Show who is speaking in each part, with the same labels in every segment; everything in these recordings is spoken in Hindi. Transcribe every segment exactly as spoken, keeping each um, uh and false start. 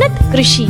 Speaker 1: उन्नत कृषि।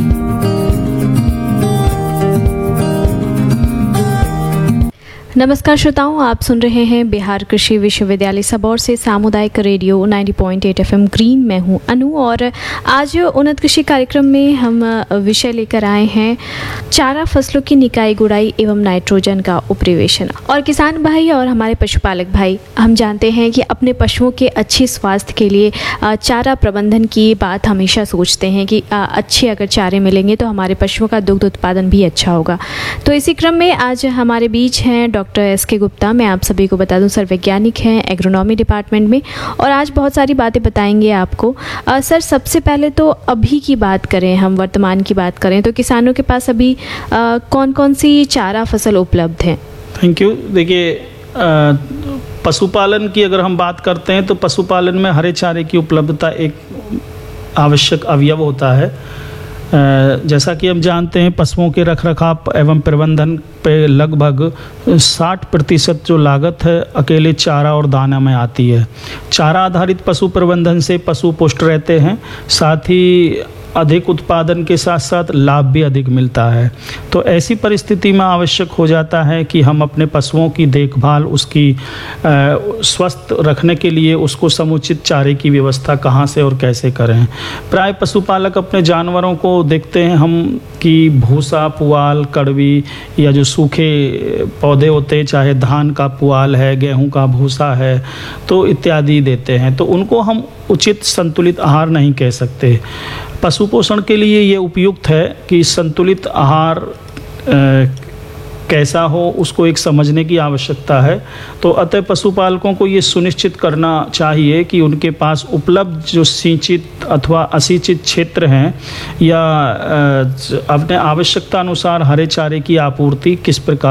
Speaker 1: नमस्कार श्रोताओं, आप सुन रहे हैं बिहार कृषि विश्वविद्यालय सबौर से सामुदायिक रेडियो नब्बे पॉइंट आठ एफएम ग्रीन। मैं हूं अनु और आज उन्नत कृषि कार्यक्रम में हम विषय लेकर आए हैं चारा फसलों की निकाई गुड़ाई एवं नाइट्रोजन का उपरिवेशन। और किसान भाई और हमारे पशुपालक भाई, हम जानते हैं कि अपने पशुओं के अच्छे स्वास्थ्य के लिए चारा प्रबंधन की बात हमेशा सोचते हैं कि अच्छे अगर चारे मिलेंगे तो हमारे पशुओं का दुग्ध उत्पादन भी अच्छा होगा। तो इसी क्रम में आज हमारे बीच हैं डॉक्टर एस के गुप्ता। मैं आप सभी को बता दूं, सर वैज्ञानिक हैं एग्रोनॉमी डिपार्टमेंट में और आज बहुत सारी बातें बताएंगे आपको। आ, सर सबसे पहले तो अभी की बात करें, हम वर्तमान की बात करें तो किसानों के पास अभी आ, कौन कौन सी चारा फसल उपलब्ध हैं?
Speaker 2: Thank you. देखिए, पशुपालन की अगर हम बात करते हैं तो पशुपालन में हरे चारे की उपलब्धता एक आवश्यक अवयव होता है। जैसा कि हम जानते हैं, पशुओं के रखरखाव एवं प्रबंधन पे लगभग साठ प्रतिशत जो लागत है अकेले चारा और दाना में आती है। चारा आधारित पशु प्रबंधन से पशु पुष्ट रहते हैं, साथ ही अधिक उत्पादन के साथ साथ लाभ भी अधिक मिलता है। तो ऐसी परिस्थिति में आवश्यक हो जाता है कि हम अपने पशुओं की देखभाल, उसकी स्वस्थ रखने के लिए उसको समुचित चारे की व्यवस्था कहाँ से और कैसे करें। प्राय पशुपालक अपने जानवरों को देखते हैं हम कि भूसा, पुआल, कड़वी या जो सूखे पौधे होते हैं, चाहे धान का पुआल है, गेहूं का भूसा है, तो इत्यादि देते हैं। तो उनको हम उचित संतुलित आहार नहीं कह सकते। पशु पोषण के लिए ये उपयुक्त है कि संतुलित आहार आ, कैसा हो उसको एक समझने की आवश्यकता है। तो अतः पशुपालकों को ये सुनिश्चित करना चाहिए कि उनके पास उपलब्ध जो सिंचित अथवा असिंचित क्षेत्र हैं या अपने आवश्यकता अनुसार हरे चारे की आपूर्ति किस प्रकार